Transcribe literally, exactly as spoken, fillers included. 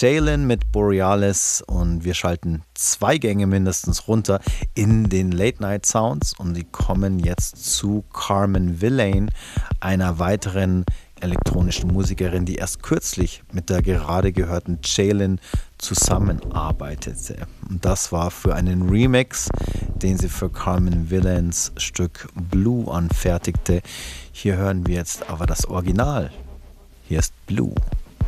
Jalen mit Borealis und wir schalten zwei Gänge mindestens runter in den Late Night Sounds und die kommen jetzt zu Carmen Villain, einer weiteren elektronischen Musikerin, die erst kürzlich mit der gerade gehörten Jalen zusammenarbeitete. Und das war für einen Remix, den sie für Carmen Villains Stück Blue anfertigte. Hier hören wir jetzt aber das Original. Hier ist Blue.